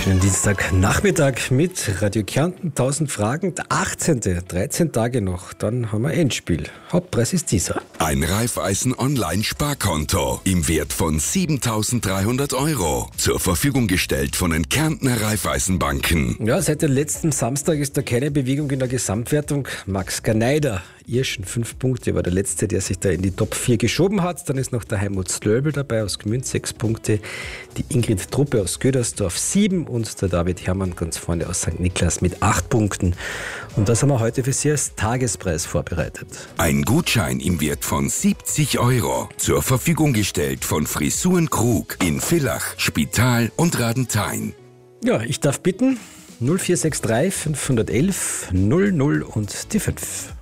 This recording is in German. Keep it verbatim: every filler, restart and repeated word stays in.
Schönen Dienstagnachmittag mit Radio Kärnten, tausend Fragen, der achtzehnte dreizehn Tage noch, dann haben wir Endspiel. Hauptpreis ist dieser. Ein Raiffeisen-Online-Sparkonto im Wert von siebentausenddreihundert Euro. Zur Verfügung gestellt von den Kärntner Raiffeisenbanken. Ja, seit dem letzten Samstag ist da keine Bewegung in der Gesamtwertung. Max Garneider, Irschen, fünf Punkte, war der Letzte, der sich da in die Top vier geschoben hat. Dann ist noch der Heimut Slöbel dabei aus Gmünd, sechs Punkte. Die Ingrid Truppe aus Gödersdorf, sieben. Und der David Herrmann ganz vorne aus Sankt Niklas mit acht Punkten. Und das haben wir heute für Sie als Tagespreis vorbereitet. Ein Gutschein im Wert von siebzig Euro. Zur Verfügung gestellt von Frisuren Krug in Villach, Spital und Radenthein. Ja, ich darf bitten, null vier sechs drei fünf eins eins null null und die fünf.